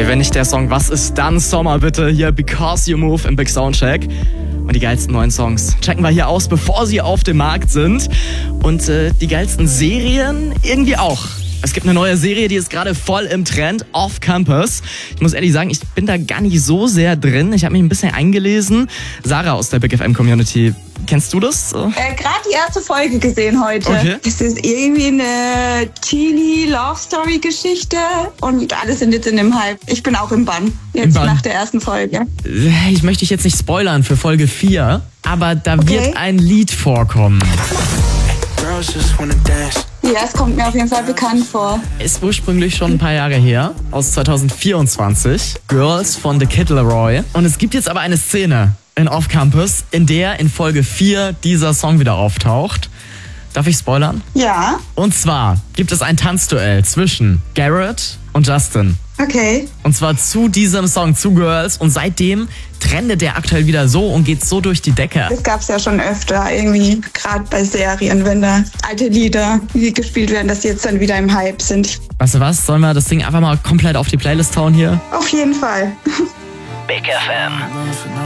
wenn nicht der Song Was ist dann Sommer, bitte hier Because You Move im Big Soundcheck. Und die geilsten neuen Songs checken wir hier aus, bevor sie auf dem Markt sind. Und die geilsten Serien irgendwie auch. Es gibt eine neue Serie, die ist gerade voll im Trend, Off Campus. Ich muss ehrlich sagen, ich bin da gar nicht so sehr drin. Ich habe mich ein bisschen eingelesen. Sarah aus der Big FM Community, kennst du das? Gerade die erste Folge gesehen heute. Okay. Es ist irgendwie eine Teenie-Love-Story-Geschichte und alle sind jetzt in dem Hype. Ich bin auch im Bann, jetzt nach der ersten Folge. Ich möchte dich jetzt nicht spoilern für Folge 4, aber da wird ein Lied vorkommen. Ja, es kommt mir auf jeden Fall bekannt vor. Ist ursprünglich schon ein paar Jahre her, aus 2024. Girls von The Kid Laroi. Und es gibt jetzt aber eine Szene in Off Campus, in der in Folge 4 dieser Song wieder auftaucht. Darf ich spoilern? Ja. Und zwar gibt es ein Tanzduell zwischen Garrett und Justin. Okay. Und zwar zu diesem Song, zu Girls. Und seitdem trendet der aktuell wieder so und geht so durch die Decke. Das gab's ja schon öfter irgendwie, gerade bei Serien, wenn da alte Lieder gespielt werden, dass die jetzt dann wieder im Hype sind. Weißt du was, sollen wir das Ding einfach mal komplett auf die Playlist hauen hier? Auf jeden Fall. Big FM.